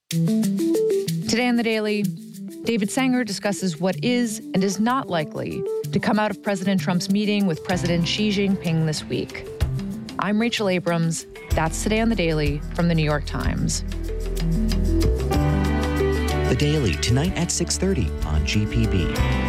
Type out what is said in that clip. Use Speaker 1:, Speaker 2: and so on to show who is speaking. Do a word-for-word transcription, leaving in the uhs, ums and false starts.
Speaker 1: Today on The Daily, David Sanger discusses what is and is not likely to come out of President Trump's meeting with President Xi Jinping this week. I'm Rachel Abrams. That's Today on The Daily from The New York Times.
Speaker 2: The Daily, tonight at six thirty on G P B.